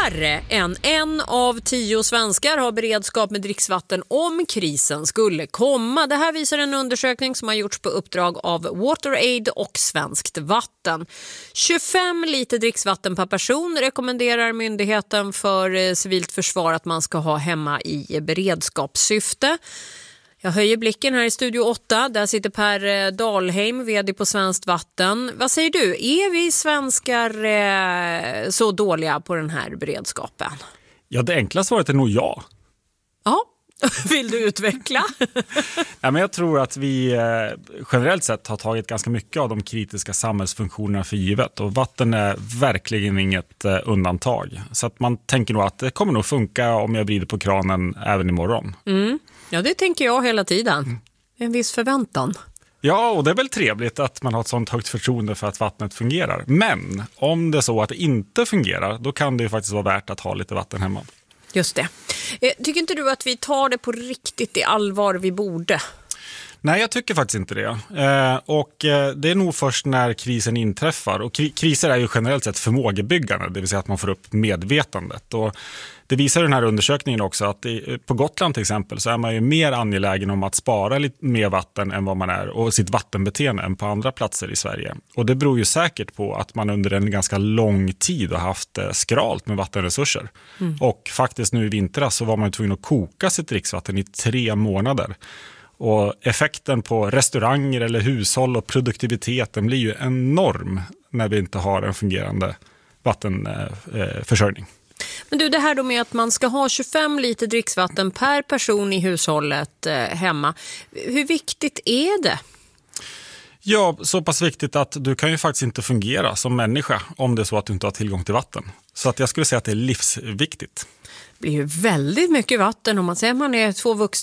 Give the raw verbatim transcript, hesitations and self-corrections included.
Färre än en av tio svenskar har beredskap med dricksvatten om krisen skulle komma. Det här visar en undersökning som har gjorts på uppdrag av WaterAid och Svenskt Vatten. tjugofem liter dricksvatten per person rekommenderar Myndigheten för civilt försvar att man ska ha hemma i beredskapssyfte. Jag höjer blicken här i Studio åtta. Där sitter Per Dahlheim, vd på Svenskt Vatten. Vad säger du? Är vi svenskar eh, så dåliga på den här beredskapen? Ja, det enkla svaret är nog ja. Ja, vill du utveckla? Ja, men jag tror att vi eh, generellt sett har tagit ganska mycket av de kritiska samhällsfunktionerna för givet. Och vatten är verkligen inget eh, undantag. Så att man tänker nog att det kommer nog funka om jag vrider på kranen även imorgon. Mm. Ja, det tänker jag hela tiden. En viss förväntan. Ja, och det är väl trevligt att man har ett sånt högt förtroende för att vattnet fungerar. Men om det är så att det inte fungerar, då kan det ju faktiskt vara värt att ha lite vatten hemma. Just det. Tycker inte du att vi tar det på riktigt i allvar vi borde? Nej, jag tycker faktiskt inte det. Eh, och eh, det är nog först när krisen inträffar. Och kri- kriser är ju generellt sett förmågebyggande, det vill säga att man får upp medvetandet. Och det visar den här undersökningen också att i, på Gotland till exempel så är man ju mer angelägen om att spara lite mer vatten än vad man är och sitt vattenbeteende än på andra platser i Sverige. Och det beror ju säkert på att man under en ganska lång tid har haft eh, skralt med vattenresurser. Mm. Och faktiskt nu i vintras så var man tvungen att koka sitt dricksvatten i tre månader. Och effekten på restauranger eller hushåll och produktiviteten blir ju enorm när vi inte har en fungerande vattenförsörjning. Men du, det här då med att man ska ha tjugofem liter dricksvatten per person i hushållet eh, hemma. Hur viktigt är det? Ja, så pass viktigt att du kan ju faktiskt inte fungera som människa om det är så att du inte har tillgång till vatten. Så att jag skulle säga att det är livsviktigt. Det blir ju väldigt mycket vatten om man säger att man är två vuxna